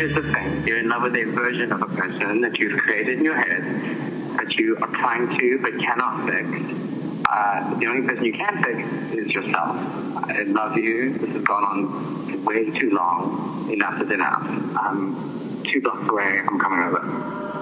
here's the thing. You're in love with a version of a person that you've created in your head that you are trying to but cannot fix. The only person you can fix is yourself. I love you. This has gone on way too long. Enough is enough. I'm 2 blocks away. I'm coming over.